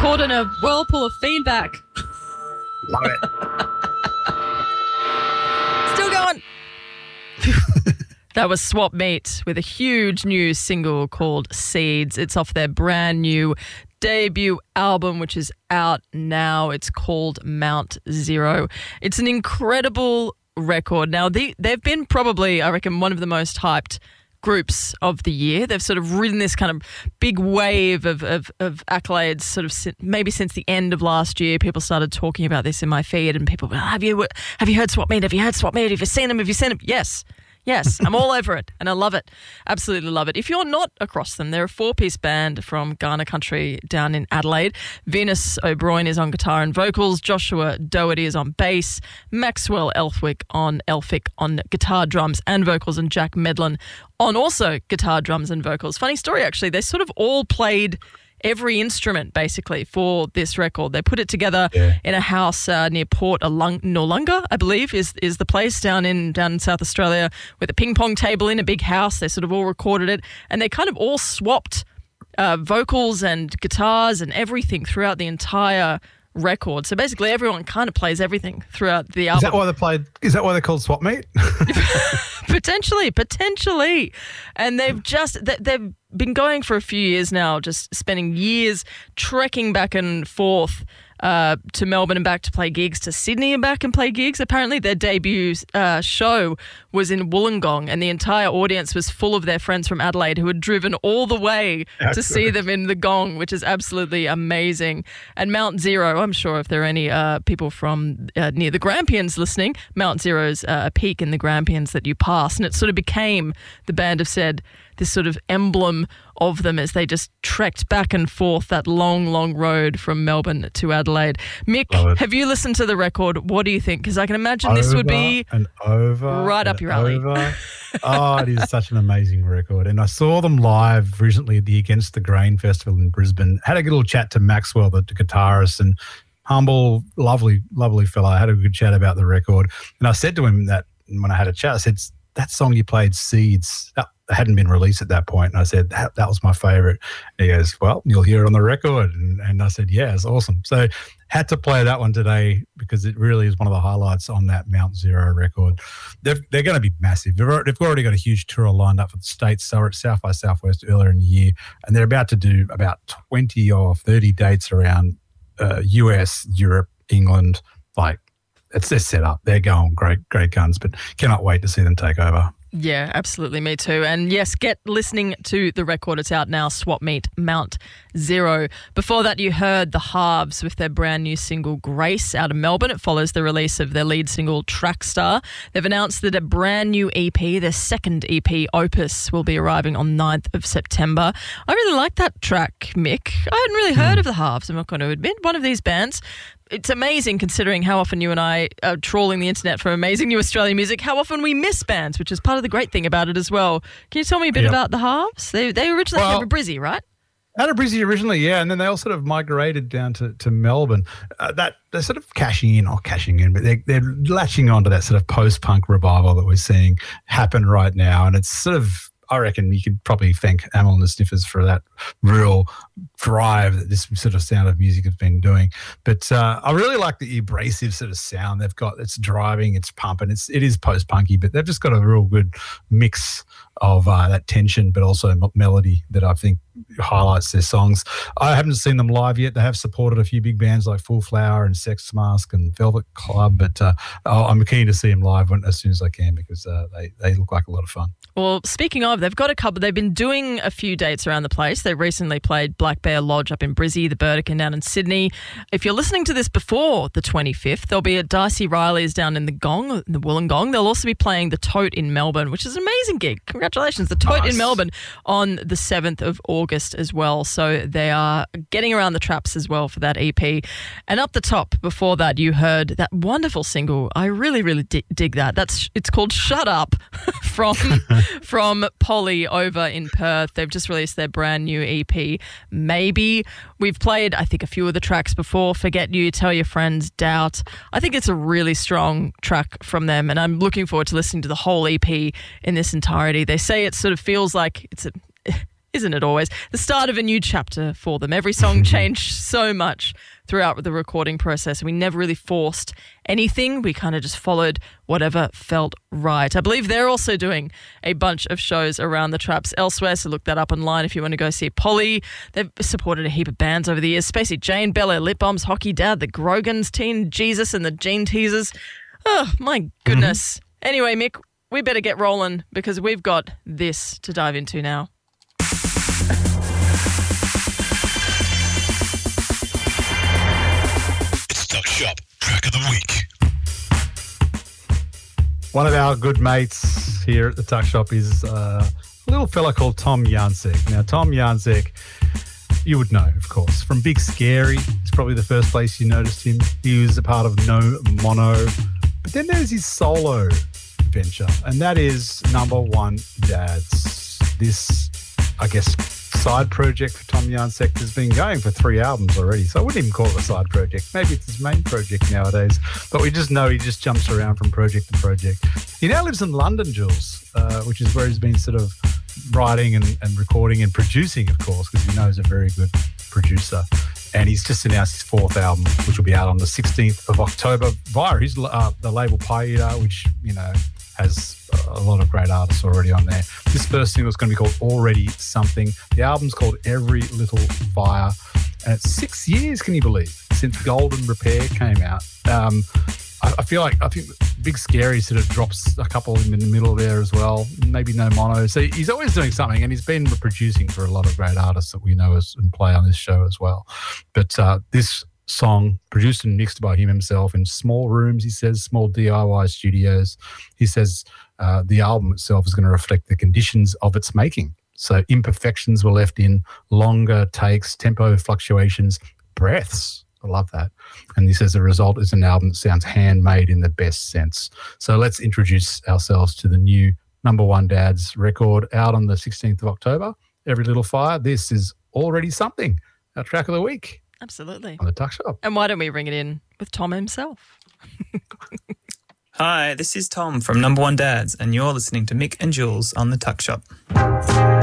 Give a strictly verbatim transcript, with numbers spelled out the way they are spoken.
caught in a whirlpool of feedback. Love it. Still going. That was Swap Meet with a huge new single called Seeds. It's off their brand new debut album, which is out now. It's called Mount Zero. It's an incredible record. Now, the, they've been probably, I reckon, one of the most hyped groups of the year. They've sort of ridden this kind of big wave of, of, of accolades sort of si- maybe since the end of last year. People started talking about this in my feed and people were, have you, have you heard Swap Meet? Have you heard Swap Meet? Have you seen them? Have you seen them? Yes. Yes, I'm all over it and I love it. Absolutely love it. If you're not across them, they're a four-piece band from Ghana country down in Adelaide. Venus O'Brien is on guitar and vocals. Joshua Doherty is on bass. Maxwell Elphick on Elphick on guitar, drums and vocals, and Jack Medlin on also guitar, drums and vocals. Funny story, actually. They sort of all played every instrument, basically, for this record. They put it together yeah. in a house uh, near Port Alung- Noarlunga, I believe, is is the place down in down in South Australia, with a ping pong table in a big house. They sort of all recorded it, and they kind of all swapped uh, vocals and guitars and everything throughout the entire record. So basically, everyone kind of plays everything throughout the album. Is that why they played? Is that why they're called Swap Meet? potentially, potentially, and they've just they, they've been going for a few years now, just spending years trekking back and forth uh, to Melbourne and back to play gigs, to Sydney and back and play gigs. Apparently their debut uh, show was in Wollongong and the entire audience was full of their friends from Adelaide who had driven all the way How to good. see them in the Gong, which is absolutely amazing. And Mount Zero, I'm sure if there are any uh, people from uh, near the Grampians listening, Mount Zero's uh, a peak in the Grampians that you pass, and it sort of became, the band have said, this sort of emblem of them as they just trekked back and forth that long, long road from Melbourne to Adelaide. Mick, have you listened to the record? What do you think? Because I can imagine over this would be and over right and up your alley. Over. Oh, it is such an amazing record. And I saw them live recently at the Against the Grain Festival in Brisbane. Had a little chat to Maxwell, the guitarist, and humble, lovely, lovely fella. I had a good chat about the record. And I said to him that when I had a chat, I said, that song you played, Seeds, that hadn't been released at that point. And I said, that, that was my favourite. And he goes, well, you'll hear it on the record. And, and I said, yeah, it's awesome. So had to play that one today because it really is one of the highlights on that Mount Zero record. They're, they're going to be massive. They've, they've already got a huge tour lined up for the States. They were at South by Southwest earlier in the year, and they're about to do about twenty or thirty dates around uh, U S, Europe, England. Like, it's they're set up. They're going great, great guns, but cannot wait to see them take over. Yeah, absolutely. Me too. And yes, get listening to the record. It's out now, Swap Meet, Mount Zero. Before that, you heard The Halves with their brand new single, Grace, out of Melbourne. It follows the release of their lead single, Trackstar. They've announced that a brand new E P, their second E P, Opus, will be arriving on ninth of September. I really like that track, Mick. I hadn't really heard of The Halves, I'm not going to admit. One of these bands. It's amazing considering how often you and I are trawling the internet for amazing new Australian music, how often we miss bands, which is part of the great thing about it as well. Can you tell me a bit yep. about The Halves? They they originally well, came from Brizzy, right? Out of Brizzy originally, yeah, and then they all sort of migrated down to, to Melbourne. Uh, that they're sort of cashing in, or cashing in, but they're, they're latching onto that sort of post-punk revival that we're seeing happen right now, and it's sort of, I reckon you could probably thank Amyl and the Sniffers for that real drive that this sort of sound of music has been doing. But uh, I really like the abrasive sort of sound they've got. It's driving, it's pumping, it's it is post-punky, but they've just got a real good mix of uh, that tension, but also m- melody that I think highlights their songs. I haven't seen them live yet. They have supported a few big bands like Full Flower and Sex Mask and Velvet Club, but uh, I'm keen to see them live when, as soon as I can, because uh, they, they look like a lot of fun. Well, speaking of, they've got a couple. They've been doing a few dates around the place. They recently played Black Bear Lodge up in Brizzy, the Burdekin down in Sydney. If you're listening to this before the twenty-fifth, they'll be at Dicey Riley's down in the Gong, the Wollongong. They'll also be playing the Tote in Melbourne, which is an amazing gig. Congratulations. The Tote nice. in Melbourne on the seventh of August as well. So they are getting around the traps as well for that E P. And up the top, before that, you heard that wonderful single. I really, really dig, dig that. That's It's called Shut Up from... from Polly over in Perth. They've just released their brand new E P, Maybe. We've played, I think, a few of the tracks before. Forget You, Tell Your Friends, Doubt. I think it's a really strong track from them, and I'm looking forward to listening to the whole E P in this entirety. They say it sort of feels like it's a... Isn't it always? The start of a new chapter for them. Every song changed so much throughout the recording process. We never really forced anything. We kind of just followed whatever felt right. I believe they're also doing a bunch of shows around the traps elsewhere, so look that up online if you want to go see Polly. They've supported a heap of bands over the years. Spacey Jane, Bel Air Lip Bombs, Hockey Dad, the Grogans, Teen Jesus and the Gene Teasers. Oh, my goodness. Mm-hmm. Anyway, Mick, we better get rolling because we've got this to dive into now. Tuck Shop Track of the Week. One of our good mates here at the Tuck Shop is uh, a little fella called Tom Jancek. Now, Tom Jancek, you would know, of course, from Big Scary. It's probably the first place you noticed him. He was a part of No Mono. But then there's his solo venture, and that is Number One Dads. This, I guess, side project for Tom Jancek has been going for three albums already, so I wouldn't even call it a side project. Maybe it's his main project nowadays, but we just know he just jumps around from project to project. He now lives in London, Jules, uh, which is where he's been sort of writing and, and recording and producing, of course, because we know he's a very good producer. And he's just announced his fourth album, which will be out on the sixteenth of October via his, uh, the label Pie Eater, which, you know, has a lot of great artists already on there. This first single is going to be called Already Something. The album's called Every Little Fire. And it's six years, can you believe, since Golden Repair came out. Um, I, I feel like I think Big Scary sort of drops a couple in the middle there as well. Maybe No Mono. So he's always doing something, and he's been producing for a lot of great artists that we know as, and play on this show as well. But uh, this song, produced and mixed by him himself in small rooms, he says, small D I Y studios. He says uh, the album itself is going to reflect the conditions of its making. So imperfections were left in, longer takes, tempo fluctuations, breaths. I love that. And he says the result is an album that sounds handmade in the best sense. So let's introduce ourselves to the new Number One Dads record out on the sixteenth of October, Every Little Fire. This is Already Something, our track of the week. Absolutely. On the Tuck Shop. And why don't we ring it in with Tom himself? Hi, this is Tom from Number One Dads, and you're listening to Mick and Jules on the Tuck Shop.